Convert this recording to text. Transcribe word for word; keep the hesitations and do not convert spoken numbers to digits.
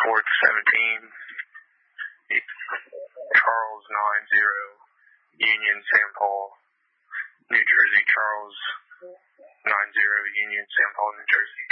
fourth, seventeen, Charles nine zero, Union, Saint Paul, New Jersey. Charles nine zero, Union, Saint Paul, New Jersey.